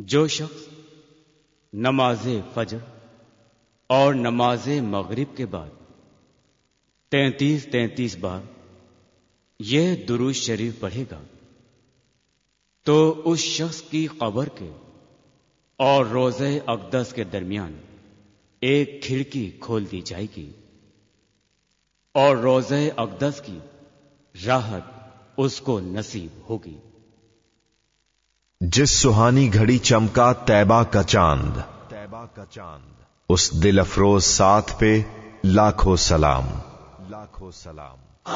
जो शख्स नमाज फजर और नमाज मगरिब के बाद 33 बार यह दुरूद शरीफ पढ़ेगा तो उस शख्स की कब्र के और रोज़े अक़दस के दरमियान एक खिड़की खोल दी जाएगी और रोज़े अक़दस की राहत उसको नसीब होगी। जिस सुहानी घड़ी चमका तैबा का चांद, उस दिल अफरोज साथ पे लाखों सलाम।